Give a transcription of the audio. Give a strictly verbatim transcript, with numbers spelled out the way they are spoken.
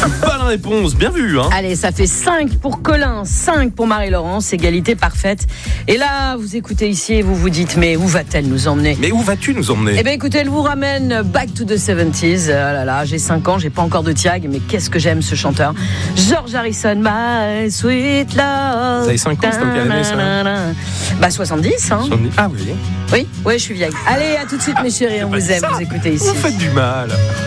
Bonne réponse, bien vu. Hein. Allez, ça fait cinq pour Colin, cinq pour Marie-Laurence, égalité parfaite. Et là, vous écoutez ici et vous vous dites, mais où va-t-elle nous emmener ? Mais où vas-tu nous emmener ? Eh bien écoutez, elle vous ramène back to the seventies. Ah là là, j'ai cinq ans, j'ai pas encore de Tiag, mais qu'est-ce que j'aime ce chanteur. George Harrison, my sweet love. Vous avez cinq ans, c'est dans quelle année, ça ? Bah soixante-dix, hein. Ah oui. Oui, ouais, je suis vieille. Allez, à tout de suite mes chéris, on vous aime, ça. vous écoutez ici. Vous faites du mal.